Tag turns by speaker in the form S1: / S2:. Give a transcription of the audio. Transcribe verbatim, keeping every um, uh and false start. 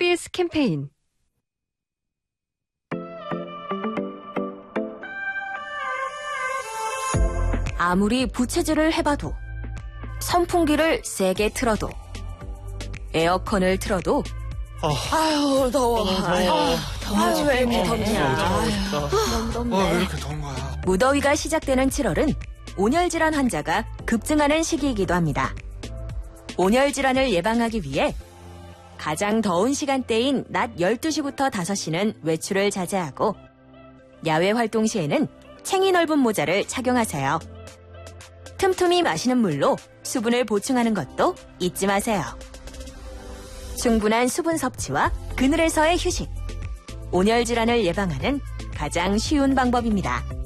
S1: 케이비에스 캠페인.
S2: 아무리 부채질을 해봐도, 선풍기를 세게 틀어도, 에어컨을 틀어도
S3: 어.
S2: 아유 더워.
S3: 아유,
S2: 더워. 왜 이렇게 덥냐.
S3: 너무 덥네. 어, 왜 이렇게 더운 거야?
S2: 무더위가 시작되는 칠월은 온열질환 환자가 급증하는 시기이기도 합니다. 온열질환을 예방하기 위해 가장 더운 시간대인 낮 열두 시부터 다섯 시는 외출을 자제하고 야외 활동 시에는 챙이 넓은 모자를 착용하세요. 틈틈이 마시는 물로 수분을 보충하는 것도 잊지 마세요. 충분한 수분 섭취와 그늘에서의 휴식. 온열질환을 예방하는 가장 쉬운 방법입니다.